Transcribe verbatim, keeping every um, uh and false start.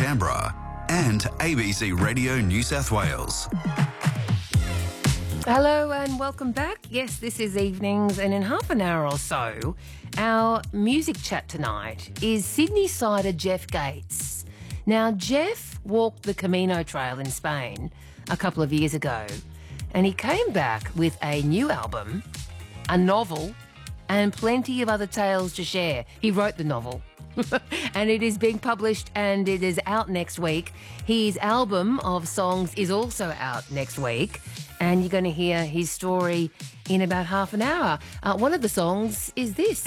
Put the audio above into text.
Canberra and A B C Radio New South Wales. Hello and welcome back. Yes, this is Evenings, and in half an hour or so, our music chat tonight is Sydney-sider Jeff Gates. Now, Jeff walked the Camino Trail in Spain a couple of years ago, and he came back with a new album, a novel, and plenty of other tales to share. He wrote the novel. And it is being published and it is out next week. His album of songs is also out next week, and you're going to hear his story in about half an hour. Uh, one of the songs is this.